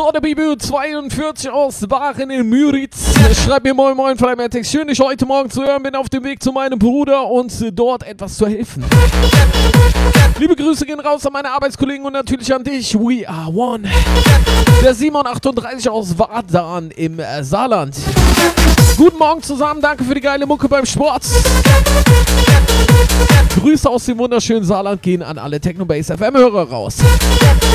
So, der Bibu 42 aus Waren in Müritz. Schreibt mir moin moin Flymatic. Schön, dich heute Morgen zu hören. Bin auf dem Weg zu meinem Bruder und dort etwas zu helfen. Liebe Grüße gehen raus an meine Arbeitskollegen und natürlich an dich. We are one. Der Simon 38 aus Wardan im Saarland. Guten Morgen zusammen. Danke für die geile Mucke beim Sport. Grüße aus dem wunderschönen Saarland gehen an alle Techno Base FM Hörer raus.